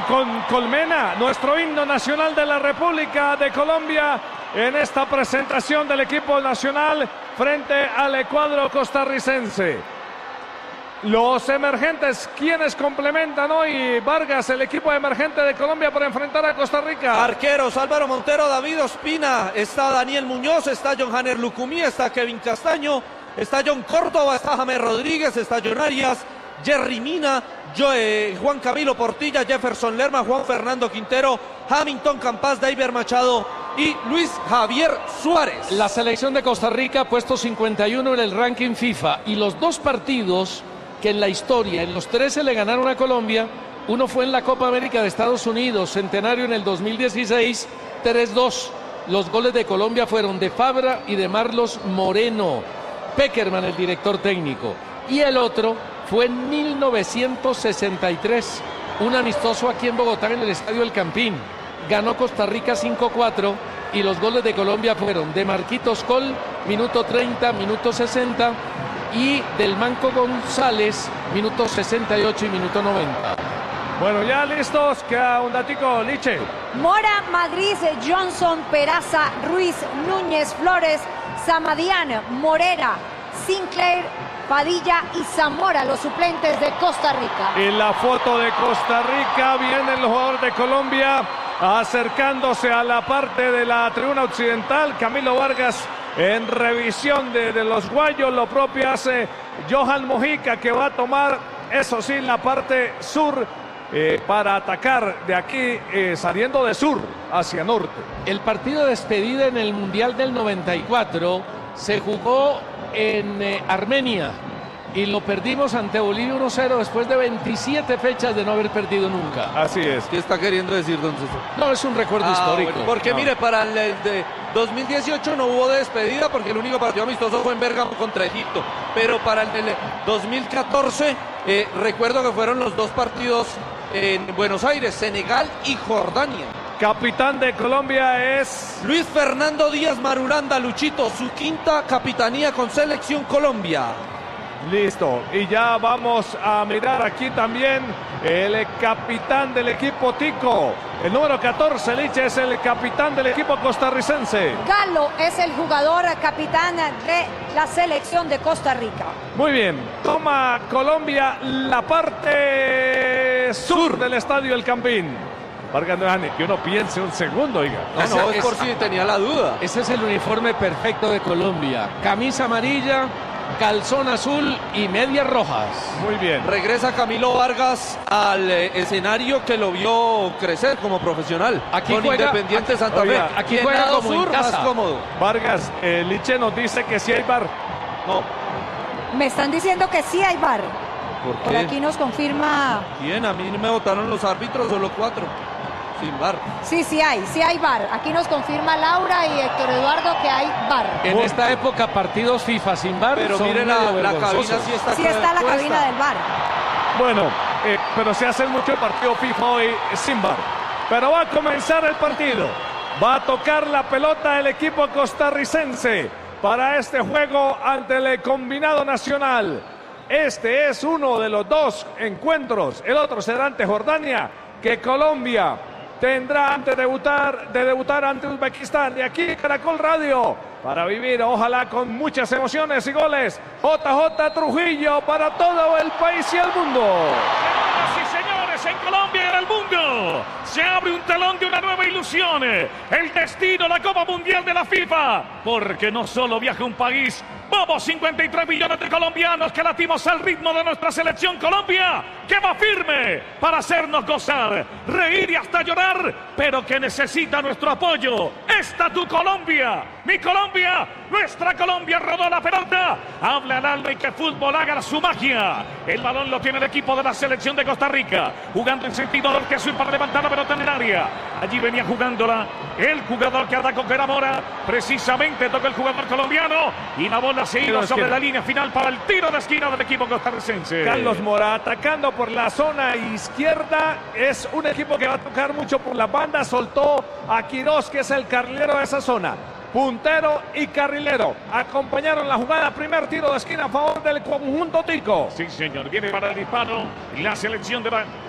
con Colmena, nuestro himno nacional de la República de Colombia, en esta presentación del equipo nacional frente al cuadro costarricense. Los emergentes, quienes complementan hoy, Vargas, el equipo emergente de Colombia para enfrentar a Costa Rica. Arqueros: Álvaro Montero, David Ospina, está Daniel Muñoz, está John Hanner Lucumí, está Kevin Castaño, está John Córdoba, está James Rodríguez, está John Arias, Jerry Mina, Juan Camilo Portilla, Jefferson Lerma, Juan Fernando Quintero, Hamilton Campas, David Machado y Luis Javier Suárez. La selección de Costa Rica ha puesto 51 en el ranking FIFA, y los dos partidos que en la historia, en los 13 le ganaron a Colombia, uno fue en la Copa América de Estados Unidos, Centenario, en el 2016, 3-2. Los goles de Colombia fueron de Fabra y de Marlos Moreno. Peckerman, el director técnico. Y el otro fue en 1963, un amistoso aquí en Bogotá, en el Estadio El Campín. Ganó Costa Rica 5-4 y los goles de Colombia fueron de Marquitos Col, minuto 30, minuto 60, y del Manco González, minuto 68 y minuto 90. Bueno, ya listos, queda un datico, Liche. Mora, Madrid, Johnson, Peraza, Ruiz, Núñez, Flores, Samadián, Morera, Sinclair, Padilla y Zamora, los suplentes de Costa Rica. Y la foto de Costa Rica, viene el jugador de Colombia acercándose a la parte de la tribuna occidental. Camilo Vargas en revisión de los guayos. Lo propio hace Johan Mojica, que va a tomar, eso sí, la parte sur para atacar de aquí, saliendo de sur hacia norte. El partido de despedida en el Mundial del 94 se jugó en Armenia y lo perdimos ante Bolivia 1-0 después de 27 fechas de no haber perdido nunca. Así es. ¿Qué está queriendo decir, don César? No, es un recuerdo histórico. Bueno, porque no. Mire, para el de 2018 no hubo despedida porque el único partido amistoso fue en Bérgamo contra Egipto. Pero para el del 2014, recuerdo que fueron los dos partidos en Buenos Aires, Senegal y Jordania. Capitán de Colombia es Luis Fernando Díaz Marulanda, Luchito, su quinta capitanía con Selección Colombia. Listo, y ya vamos a mirar aquí también el capitán del equipo Tico. El número 14, Liche, es el capitán del equipo costarricense. Galo es el jugador capitán de la selección de Costa Rica. Muy bien, toma Colombia la parte sur del Estadio El Campín. Vargas, no dejan que uno piense un segundo, oiga. No, es por si tenía la duda. Ese es el uniforme perfecto de Colombia. Camisa amarilla, calzón azul y medias rojas. Muy bien. Regresa Camilo Vargas al escenario que lo vio crecer como profesional. Aquí con juega, Independiente Santa Fe. Aquí Y en juega lado como en sur, casa. más cómodo. Vargas, Liche nos dice que sí hay bar. No. Me están diciendo que sí hay VAR. ¿Por Por qué? aquí nos confirma. Bien, a mí me votaron los árbitros, solo 4. Sin VAR. Sí hay VAR. Aquí nos confirma Laura y Héctor Eduardo que hay VAR. En esta época, partidos FIFA sin VAR Pero son miren, medio la cabina vergonzosos. sí está Sí está la puesta. cabina del VAR. Bueno, pero se hace mucho partido FIFA hoy sin bar. Pero va a comenzar el partido. Va a tocar la pelota el equipo costarricense para este juego ante el combinado nacional. Este es uno de los dos encuentros. El otro será ante Jordania, que Colombia tendrá antes de debutar ante Uzbekistán. Y aquí Caracol Radio, para vivir, ojalá con muchas emociones y goles. JJ Trujillo para todo el país y el mundo. Señoras y señores, en Colombia y en el mundo se abre un telón de una nueva ilusión. El destino, la Copa Mundial de la FIFA. Porque no solo viaja un país, vamos 53 millones de colombianos que latimos al ritmo de nuestra selección Colombia, que va firme para hacernos gozar, reír y hasta llorar, pero que necesita nuestro apoyo. Esta tu Colombia, mi Colombia, nuestra Colombia. Rodó la pelota, habla al alma y que fútbol haga su magia. El balón lo tiene el equipo de la selección de Costa Rica, jugando en sentido norte-sur para levantar la pelota en el área. Allí venía jugándola el jugador que atacó, que era Mora. Precisamente toca el jugador colombiano y la bola se iba sobre la línea final para el tiro de esquina del equipo costarricense. Carlos Mora atacando por la zona izquierda. Es un equipo que va a tocar mucho por la banda. Soltó a Quirós, que es el carrilero de esa zona. Puntero y carrilero acompañaron la jugada. Primer tiro de esquina a favor del conjunto tico. Sí, señor. Viene para el disparo la selección de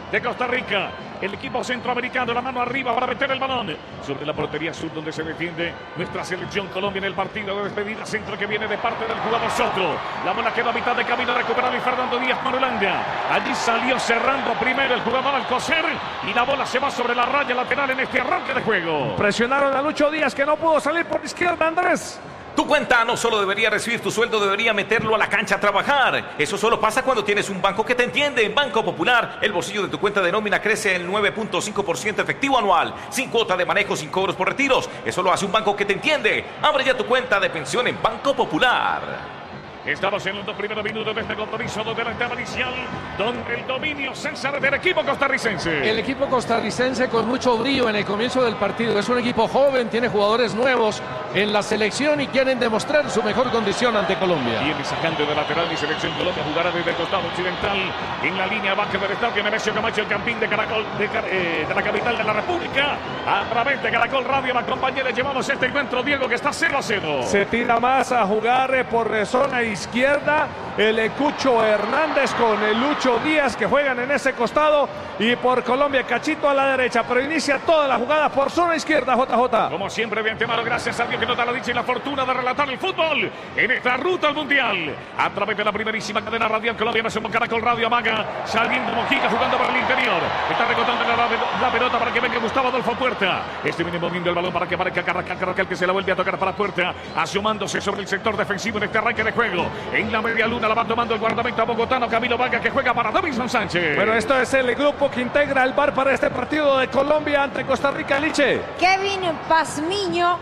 de Costa Rica. El equipo centroamericano, la mano arriba para meter el balón sobre la portería sur donde se defiende nuestra selección Colombia en el partido de despedida. Centro que viene de parte del jugador Soto. La bola queda a mitad de camino recuperado y Fernando Díaz Marulanda. Allí salió cerrando primero el jugador Alcocer y la bola se va sobre la raya lateral en este arranque de juego. Presionaron a Lucho Díaz que no pudo salir por izquierda, Andrés. Tu cuenta no solo debería recibir tu sueldo, debería meterlo a la cancha a trabajar. Eso solo pasa cuando tienes un banco que te entiende. En Banco Popular, el bolsillo de tu cuenta de nómina crece el 9.5% efectivo anual, sin cuota de manejo, sin cobros por retiros. Eso lo hace un banco que te entiende. Abre ya tu cuenta de pensión en Banco Popular. Estamos en los 2 primeros minutos de este compromiso de la etapa inicial, donde el dominio César del equipo costarricense. El equipo costarricense con mucho brío en el comienzo del partido. Es un equipo joven, tiene jugadores nuevos en la selección y quieren demostrar su mejor condición ante Colombia. Viene sacando de lateral y selección Colombia jugará desde el costado occidental en la línea baja del estadio Nemesio Camacho, el campín de Caracol de la capital de la República. A través de Caracol Radio, la compañera, llevamos este encuentro, Diego, que está 0-0. Se tira más a jugar por zona izquierda el Cucho Hernández con el Lucho Díaz que juegan en ese costado y por Colombia Cachito a la derecha, pero inicia toda la jugada por zona izquierda, JJ. Como siempre, de antemano, gracias a Dios que nos da la dicha y la fortuna de relatar el fútbol en esta ruta al Mundial. A través de la primerísima cadena radial colombiana, somos Caracol Radio Amaga, saliendo Mojica jugando para el interior. Está recortando la pelota para que venga Gustavo Adolfo Puerta. Este viene moviendo el balón para que aparezca Carrascal, que se la vuelve a tocar para Puerta, asomándose sobre el sector defensivo en este arranque de juego. En la media luna la va tomando el guardameta bogotano Camilo Vargas, que juega para Davinson Sánchez. Bueno, esto es el grupo que integra el VAR para este partido de Colombia ante Costa Rica, Liche. Kevin Pazmiño,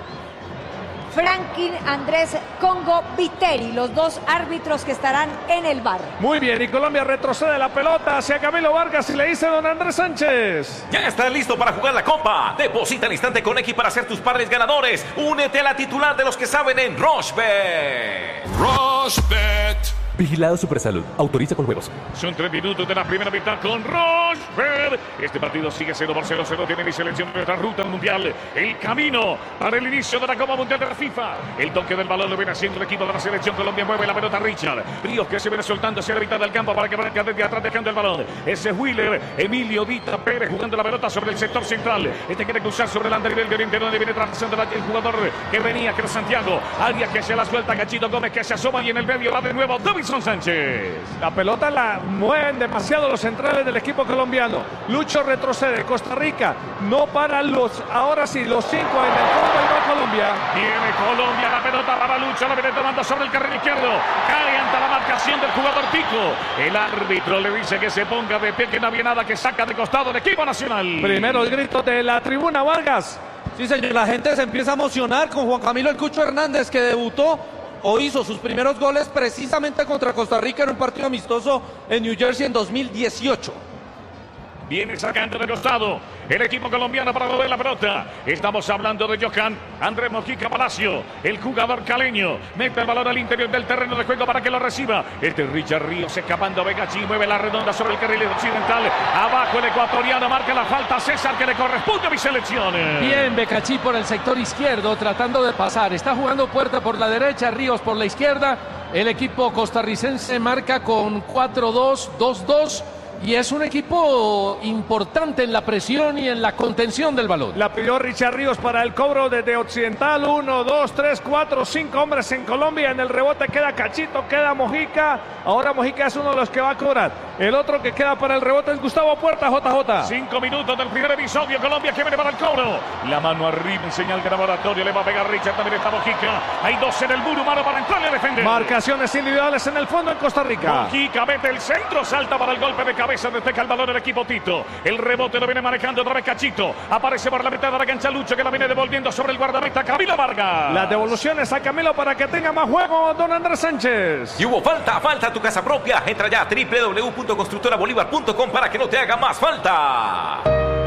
Franklin Andrés Congo Viteri, los dos árbitros que estarán en el VAR. Muy bien, y Colombia retrocede la pelota hacia Camilo Vargas y le dice don Andrés Sánchez: Ya estás listo para jugar la Copa. Deposita al instante con X para ser tus padres ganadores. Únete a la titular de los que saben en Rochebet. Rochebet. Vigilado Supersalud. Autoriza con juegos. Son 3 minutos de la primera mitad con Rochebet. Este partido sigue 0-0. Tiene mi selección en nuestra ruta al mundial. El camino para el inicio de la Copa Mundial de la FIFA. El toque del balón lo viene haciendo el equipo de la selección Colombia. Mueve la pelota Richard Ríos, que se viene soltando hacia la mitad del campo para que venga desde atrás dejando el balón. Ese es Wheeler. Emilio Dita Pérez jugando la pelota sobre el sector central. Este quiere cruzar sobre el andarivel de Oriente, donde viene trazando el jugador que venía, que era Santiago. Arias, que se la suelta. Cachito Gómez, que se asoma, y en el medio va de nuevo Davinson Sánchez. La pelota la mueven demasiado los centrales del equipo colombiano. Lucho retrocede. Costa Rica no para ahora sí, los 5 en el fondo y va Colombia. Viene Colombia, la pelota para Lucho, la viene tomando sobre el carril izquierdo. Cae ante la marcación del jugador Tico. El árbitro le dice que se ponga de pie, que no había nada, que saca de costado el equipo nacional. Primero el grito de la tribuna, Vargas. Sí, señor, la gente se empieza a emocionar con Juan Camilo El Cucho Hernández, que debutó o hizo sus primeros goles precisamente contra Costa Rica en un partido amistoso en New Jersey en 2018. Viene sacando de costado el equipo colombiano para mover la pelota. Estamos hablando de Johan Andrés Mojica Palacio, el jugador caleño. Mete el balón al interior del terreno de juego para que lo reciba. Este Richard Ríos escapando. Vegachi mueve la redonda sobre el carril occidental. Abajo el ecuatoriano marca la falta César, que le corresponde a mi selección. Bien, Becachí por el sector izquierdo tratando de pasar. Está jugando Puerta por la derecha, Ríos por la izquierda. El equipo costarricense marca con 4-2, 2-2. Y es un equipo importante en la presión y en la contención del balón. La pidió Richard Ríos para el cobro desde Occidental. 1, 2, 3, 4, 5 hombres en Colombia. En el rebote queda Cachito, queda Mojica. Ahora Mojica es uno de los que va a cobrar. El otro que queda para el rebote es Gustavo Puerta, JJ. 5 minutos del primer episodio. Colombia que viene para el cobro. La mano arriba en señal de laboratorio. Le va a pegar Richard, también está Mojica. Hay 2 en el muro humano para entrarle a defender. Marcaciones individuales en el fondo en Costa Rica. Mojica mete el centro, salta para el golpe de cabeza. Despeja el balón el equipo Tito. El rebote lo viene manejando otra vez Cachito. Aparece por la mitad de la cancha Lucho, que la viene devolviendo sobre el guardameta Camilo Vargas. Las devoluciones a Camilo para que tenga más juego don Andrés Sánchez. Y hubo falta tu casa propia. Entra ya a www.constructorabolívar.com para que no te haga más falta.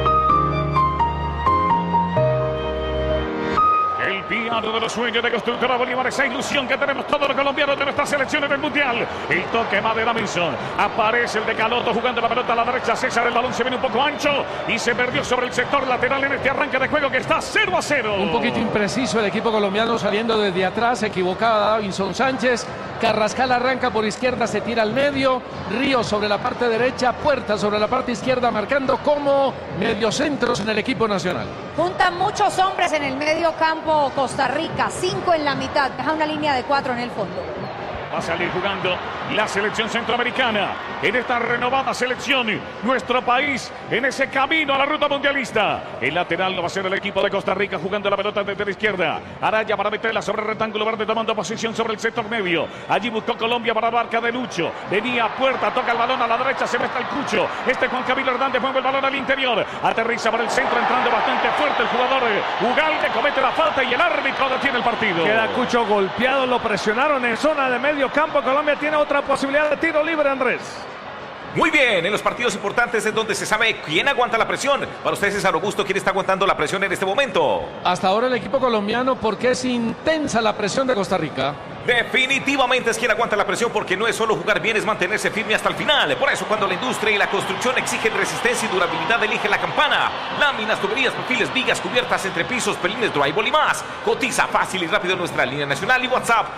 El piano de los sueños de Constructora Bolívar, esa ilusión que tenemos todos los colombianos de nuestra selección en el Mundial. El toque más de Davinson. Aparece el de Caloto jugando la pelota a la derecha. César, el balón se viene un poco ancho y se perdió sobre el sector lateral en este arranque de juego que está 0-0. Un poquito impreciso el equipo colombiano saliendo desde atrás. Se equivocaba Davinson Sánchez. Carrascal arranca por izquierda, se tira al medio. Ríos sobre la parte derecha, Puerta sobre la parte izquierda, marcando como mediocentros en el equipo nacional. Juntan muchos hombres en el medio campo Costa Rica, 5 en la mitad, deja una línea de 4 en el fondo. Va a salir jugando la selección centroamericana en esta renovada selección. Nuestro país en ese camino a la ruta mundialista. El lateral lo va a ser el equipo de Costa Rica jugando la pelota desde la izquierda. Araya para meterla sobre el rectángulo verde, tomando posición sobre el sector medio. Allí buscó Colombia para la barca de Lucho. Venía Puerta, toca el balón a la derecha, se mete el Cucho. Juan Camilo Hernández mueve el balón al interior. Aterriza para el centro, entrando bastante fuerte el jugador Ugalde, comete la falta y el árbitro detiene el partido. Queda Cucho golpeado, lo presionaron en zona de medio campo. Colombia tiene otra posibilidad de tiro libre, Andrés. Muy bien, en los partidos importantes es donde se sabe quién aguanta la presión. Para ustedes, César Augusto, ¿quién está aguantando la presión en este momento? Hasta ahora el equipo colombiano, porque es intensa la presión de Costa Rica. Definitivamente es quien aguanta la presión, porque no es solo jugar bien, es mantenerse firme hasta el final. Por eso cuando la industria y la construcción exigen resistencia y durabilidad, elige La Campana. Láminas, tuberías, perfiles, vigas, cubiertas, entrepisos, pelines, drywall y más. Cotiza fácil y rápido en nuestra línea nacional y WhatsApp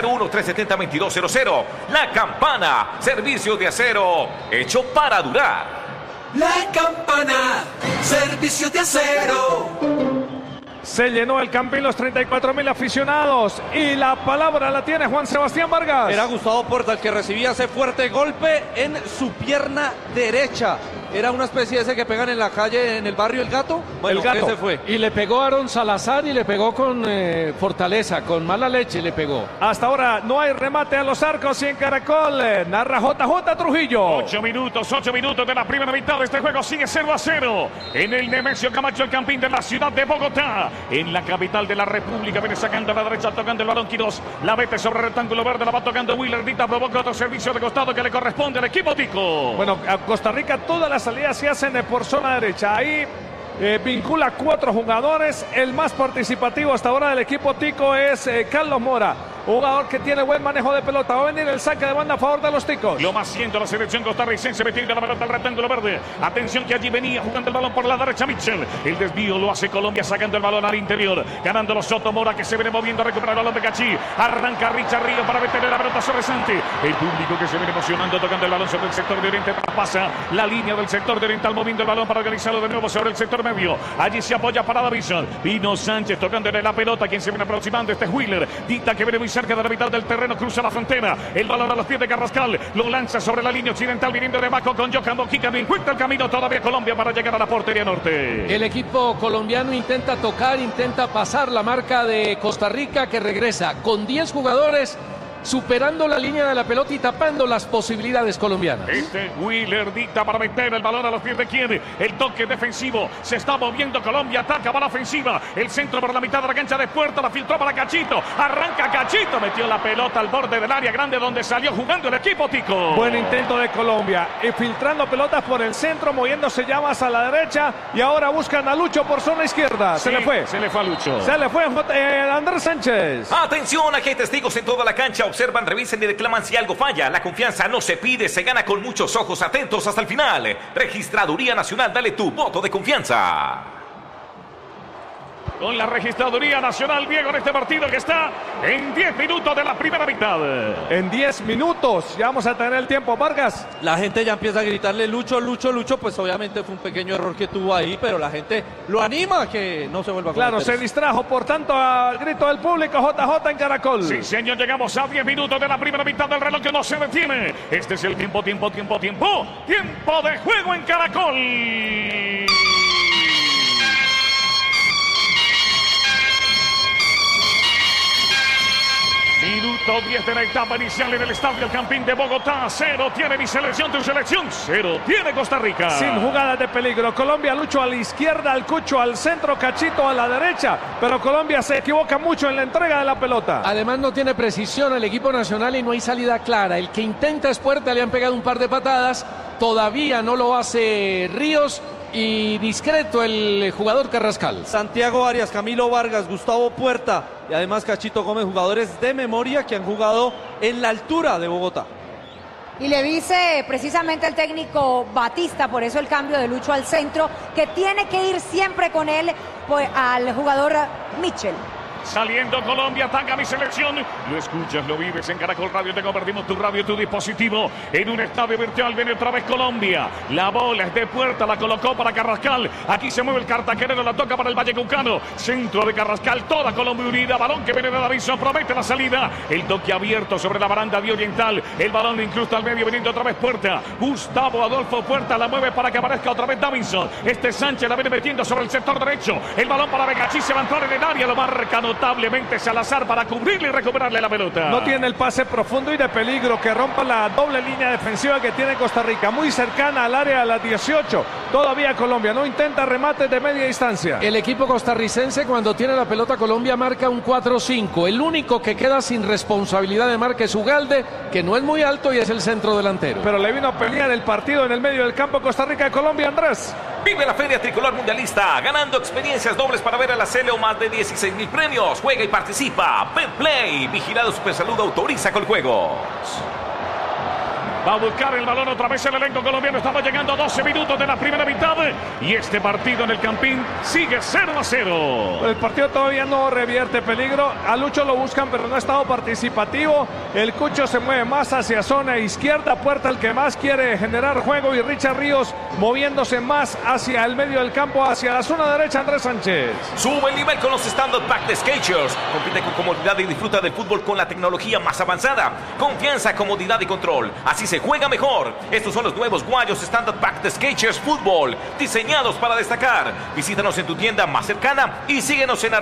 601-370-2200. La Campana, servicio de acero hecho para durar. La Campana, servicio de acero. Se llenó el Campín, los 34.000 aficionados. Y la palabra la tiene Juan Sebastián Vargas. Era Gustavo Puerta el que recibía ese fuerte golpe en su pierna derecha. Era una especie de ese que pegan en la calle, en el barrio El Gato. Bueno, El Gato. ese fue. Y le pegó a Aaron Salazar y le pegó con fortaleza, con mala leche le pegó. Hasta ahora no hay remate a los arcos y en Caracol narra JJ Trujillo. 8 minutos de la primera mitad de este juego. Sigue 0-0 en el Nemesio Camacho, el Campín de la ciudad de Bogotá, en la capital de la República. Viene sacando a la derecha, tocando el balón Quirós, la mete sobre el rectángulo verde, la va tocando Willer Dita, provoca otro servicio de costado que le corresponde al equipo tico. Bueno, a Costa Rica todas las salidas se hacen por zona derecha. Ahí vincula 4 jugadores. El más participativo hasta ahora del equipo tico es Carlos Mora, jugador que tiene buen manejo de pelota. Va a venir el saque de banda a favor de los ticos. Lo más siento la selección costarricense, metiendo la pelota al rectángulo verde. Atención que allí venía jugando el balón por la derecha Mitchell. El desvío lo hace Colombia, sacando el balón al interior. Ganándolo Soto Mora, que se viene moviendo a recuperar el balón de Cachí. Arranca Richard Ríos para meterle la pelota sobre Santi. El público que se viene emocionando, tocando el balón sobre el sector de Oriente. Pasa la línea del sector de Oriental, moviendo el balón para organizarlo de nuevo sobre el sector medio. Allí se apoya para Davison. Pino Sánchez tocándole la pelota. Quien se viene aproximando, este es Wheeler. Dita que viene muy cerca de la mitad del terreno, cruza la frontera. El balón a los pies de Carrascal. Lo lanza sobre la línea occidental, viniendo de Baco con Johan Mojica. No encuentra el camino todavía Colombia para llegar a la portería norte. El equipo colombiano intenta tocar, intenta pasar la marca de Costa Rica, que regresa con 10 jugadores, superando la línea de la pelota y tapando las posibilidades colombianas. Este Wheeler dicta para meter el balón a los pies de quien. El toque defensivo. Se está moviendo Colombia. Ataca para la ofensiva. El centro por la mitad de la cancha de Puerta. La filtró para Cachito. Arranca Cachito. Metió la pelota al borde del área grande donde salió jugando el equipo tico. Buen intento de Colombia. Y filtrando pelotas por el centro, moviéndose ya más a la derecha. Y ahora buscan a Lucho por zona izquierda. Se le fue a Lucho. Se le fue Andrés Sánchez. Atención, aquí hay testigos en toda la cancha. Observan, revisen y reclaman si algo falla. La confianza no se pide, se gana con muchos ojos atentos hasta el final. Registraduría Nacional, dale tu voto de confianza. Con la Registraduría Nacional, Diego, en este partido que está en 10 minutos de la primera mitad. En 10 minutos ya vamos a tener el tiempo, Vargas. La gente ya empieza a gritarle Lucho, Lucho, Lucho. Pues obviamente fue un pequeño error que tuvo ahí, pero la gente lo anima a que no se vuelva a cometer. Claro, se distrajo, por tanto, al grito del público. JJ en Caracol. Sí, señor, llegamos a 10 minutos de la primera mitad del reloj que no se detiene. Este es el tiempo de juego en Caracol. Minuto 10 de la etapa inicial en el Estadio El Campín de Bogotá. 0 tiene mi selección, tu selección. 0 tiene Costa Rica. Sin jugadas de peligro. Colombia, Lucho a la izquierda, al Cucho al centro, Cachito a la derecha. Pero Colombia se equivoca mucho en la entrega de la pelota. Además no tiene precisión el equipo nacional y no hay salida clara. El que intenta es Puerta, le han pegado un par de patadas. Todavía no lo hace Ríos. Y discreto el jugador Carrascal. Santiago Arias, Camilo Vargas, Gustavo Puerta y además Cachito Gómez, jugadores de memoria que han jugado en la altura de Bogotá. Y le dice precisamente el técnico Batista, por eso el cambio de Lucho al centro, que tiene que ir siempre con él, pues, al jugador Mitchell. Saliendo Colombia, ataca mi selección. Lo escuchas, lo vives en Caracol Radio. Te convertimos tu radio, tu dispositivo en un estadio virtual. Viene otra vez Colombia. La bola es de puerta, la colocó para Carrascal. Aquí se mueve el cartaquerero, la toca para el Vallecaucano. Centro de Carrascal, toda Colombia unida. Balón que viene de Davinson, promete la salida. El toque abierto sobre la baranda de Oriental. El balón lo incrusta al medio, viniendo otra vez Puerta. Gustavo Adolfo Puerta la mueve para que aparezca otra vez Davinson. Sánchez la viene metiendo sobre el sector derecho. El balón para Begachí, se va a entrar en el área. Lo marca notablemente Salazar para cubrirle y recuperarle la pelota. No tiene el pase profundo y de peligro que rompa la doble línea defensiva que tiene Costa Rica. Muy cercana al área a las 18. Todavía Colombia no intenta remates de media distancia. El equipo costarricense, cuando tiene la pelota, Colombia marca un 4-5. El único que queda sin responsabilidad de marca es Ugalde, que no es muy alto y es el centro delantero. Pero le vino a pelear el partido en el medio del campo Costa Rica de Colombia, Andrés. Vive la Feria Tricolor Mundialista, ganando experiencias dobles para ver a la Sele o más de 16,000 premios. Juega y participa. Betplay, Vigilado Supersalud, autoriza con juegos. Va a buscar el balón otra vez el elenco colombiano. Estamos llegando a 12 minutos de la primera mitad. Y este partido en el Campín sigue 0-0. El partido todavía no revierte peligro. A Lucho lo buscan, pero no ha estado participativo. El Cucho se mueve más hacia zona izquierda. Puerta el que más quiere generar juego. Y Richard Ríos moviéndose más hacia el medio del campo, hacia la zona derecha. Andrés Sánchez. Sube el nivel con los stand-up pack de Skechers. Compite con comodidad y disfruta del fútbol con la tecnología más avanzada. Confianza, comodidad y control. Así se juega mejor. Estos son los nuevos guayos Standard Pack de Skechers Fútbol, diseñados para destacar. Visítanos en tu tienda más cercana y síguenos en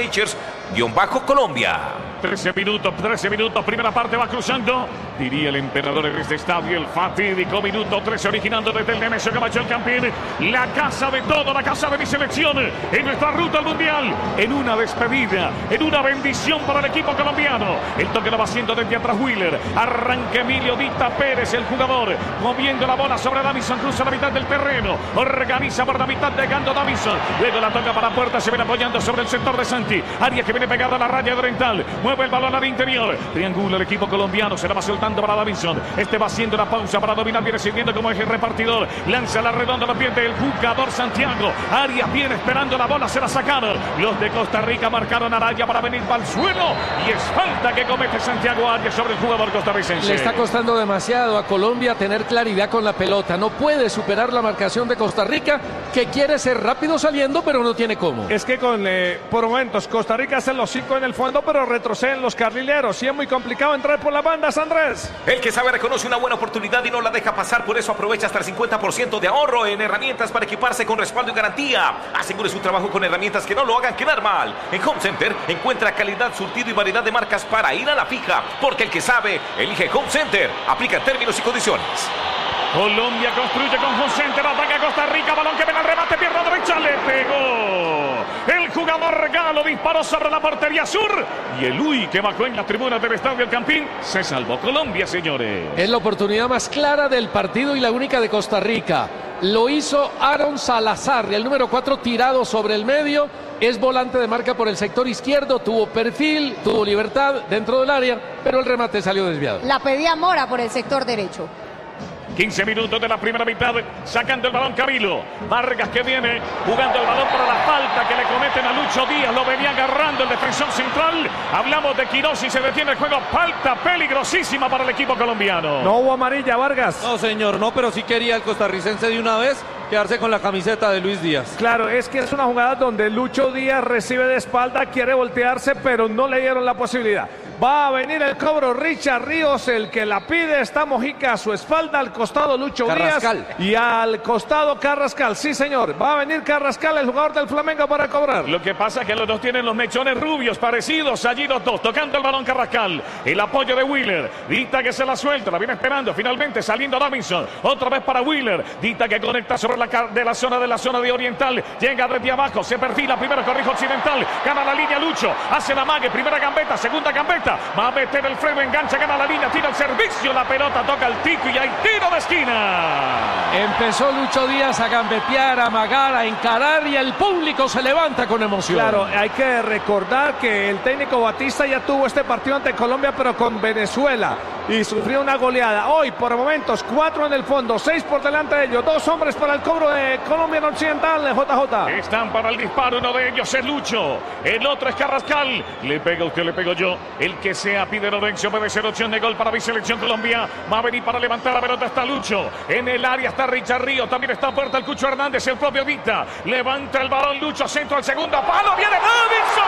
@Skechers_Colombia. 13 minutos, primera parte va cruzando, diría el emperador en este estadio, el fatídico minuto 13, originando desde el Nemesio Camacho el Campín, la casa de todo, la casa de mi selección, en nuestra ruta al Mundial, en una despedida, en una bendición para el equipo colombiano. El toque lo va haciendo desde atrás Wheeler, arranca Emilio Dita Pérez, el jugador, moviendo la bola sobre Davinson, cruza la mitad del terreno, organiza por la mitad llegando Davinson, luego la toca para Puerta, se viene apoyando sobre el sector de Santi, Arias que viene pegado a la raya de Oriental, mueve el balón al interior, triangula el equipo colombiano, se la va soltando para Davinson, va haciendo una pausa para dominar, viene sirviendo como eje repartidor, lanza la redonda, la pierde el jugador Santiago, Arias viene esperando la bola, se la sacaron, los de Costa Rica marcaron a Araya para venir para el suelo, y es falta que comete Santiago Arias sobre el jugador costarricense. Le está costando demasiado a Colombia tener claridad con la pelota, no puede superar la marcación de Costa Rica, que quiere ser rápido saliendo, pero no tiene cómo. Es que por momentos Costa Rica hace los 5 en el fondo, pero retroceden los carrileros, y es muy complicado entrar por las bandas, Andrés. El que sabe reconoce una buena oportunidad y no la deja pasar, por eso aprovecha hasta el 50% de ahorro en herramientas para equiparse con respaldo y garantía. Asegure su trabajo con herramientas que no lo hagan quedar mal. En Home Center encuentra calidad, surtido y variedad de marcas para ir a la fija, porque el que sabe elige Home Center. Aplica términos y condiciones. Colombia construye con Home Center, ataca a Costa Rica, balón que viene al remate, pierna derecha, le pegó. El jugador Galo disparó sobre la portería sur y el Uy que bajó en las tribunas del Estadio El Campín. Se salvó Colombia, señores. Es la oportunidad más clara del partido y la única de Costa Rica. Lo hizo Aaron Salazar, el número 4 tirado sobre el medio. Es volante de marca por el sector izquierdo, tuvo perfil, tuvo libertad dentro del área, pero el remate salió desviado. La pedía Mora por el sector derecho. 15 minutos de la primera mitad, sacando el balón Camilo. Vargas que viene jugando el balón para la falta que le cometen a Lucho Díaz. Lo venía agarrando el defensor central. Hablamos de Quirós y se detiene el juego. Falta peligrosísima para el equipo colombiano. No hubo amarilla, Vargas. No, señor, no, pero sí quería el costarricense de una vez quedarse con la camiseta de Luis Díaz. Claro, es que es una jugada donde Lucho Díaz recibe de espalda, quiere voltearse, pero no le dieron la posibilidad. Va a venir el cobro, Richard Ríos, el que la pide, está Mojica a su espalda, al costado Lucho Carrascal. Díaz y al costado Carrascal, sí señor, va a venir Carrascal, el jugador del Flamengo, para cobrar. Lo que pasa es que los dos tienen los mechones rubios parecidos, allí los dos, tocando el balón Carrascal, el apoyo de Wheeler, Dita que se la suelta, la viene esperando, finalmente saliendo Davinson, otra vez para Wheeler, Dita que conecta sobre la zona de Oriental, llega desde abajo, se perfila, primero corrijo occidental, gana la línea Lucho, hace la mague, primera gambeta, segunda gambeta, va a meter el freno, engancha, gana la línea, tira el servicio, la pelota toca el tico y hay tiro de esquina. Empezó Lucho Díaz a gambetear, a amagar, a encarar y el público se levanta con emoción. Claro, hay que recordar que el técnico Batista ya tuvo este partido ante Colombia, pero con Venezuela. y sufrió una goleada. Hoy, por momentos, 4 en el fondo, 6 por delante de ellos. 2 hombres para el cobro de Colombia en Occidental, JJ. Están para el disparo, uno de ellos es Lucho, el otro es Carrascal. Le pega usted, le pego yo. El que sea pide Lorenzo, puede ser opción de gol para mi selección Colombia. Va a venir para levantar la pelota, está Lucho. En el área está Richard Ríos, también está puerta el Cucho Hernández, el propio Vita. Levanta el balón Lucho, centro al segundo palo, viene Davinson.